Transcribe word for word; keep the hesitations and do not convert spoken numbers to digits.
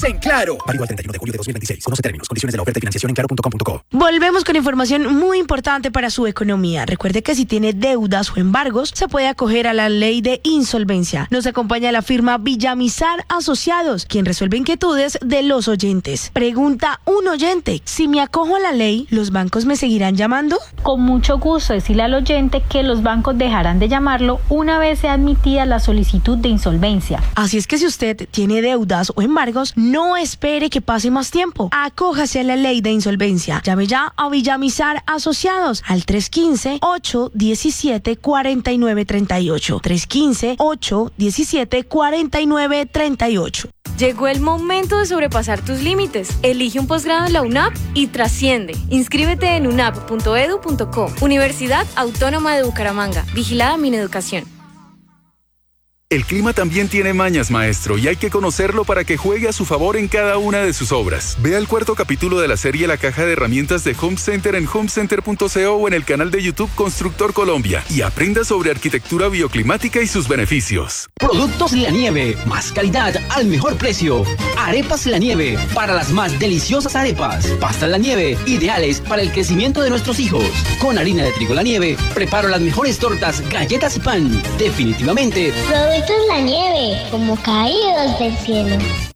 en Claro. Válido al treinta y uno de julio de dos mil veintiséis. Conoce términos, condiciones de la oferta y financiación en claro punto com punto co. Volvemos con información muy importante para su economía. Recuerde que si tiene deudas o embargos, se puede acoger a la ley de insolvencia. Nos acompaña la firma Villamizar Asociados, quien resuelve inquietudes de los oyentes. Pregunta un oyente: si me acojo a la ley, ¿los bancos me seguirán llamando? Con mucho gusto decirle al oyente que los bancos dejarán de llamarlo una vez sea admitida la solicitud de insolvencia. Así es que si usted tiene deudas o embargos, no espere que pase más tiempo. Acójase a la ley de insolvencia. Llame ya a Villamizar Asociados al tres uno cinco, ocho uno siete, cuatro nueve tres ocho. tres uno cinco, ocho uno siete, cuatro nueve tres ocho. Llegó el momento de sobrepasar tus límites. Elige un posgrado en la UNAP y trasciende. Inscríbete en u n a p punto e d u punto co. Universidad Autónoma de Bucaramanga. Vigilada Mineducación. El clima también tiene mañas, maestro, y hay que conocerlo para que juegue a su favor en cada una de sus obras. Vea el cuarto capítulo de la serie La Caja de Herramientas de Home Center en home center punto co o en el canal de YouTube Constructor Colombia y aprenda sobre arquitectura bioclimática y sus beneficios. Productos La Nieve, más calidad al mejor precio. Arepas La Nieve, para las más deliciosas arepas. Pastas La Nieve, ideales para el crecimiento de nuestros hijos. Con harina de trigo La Nieve, preparo las mejores tortas, galletas y pan. Definitivamente, Productos La Nieve, como caídos del cielo.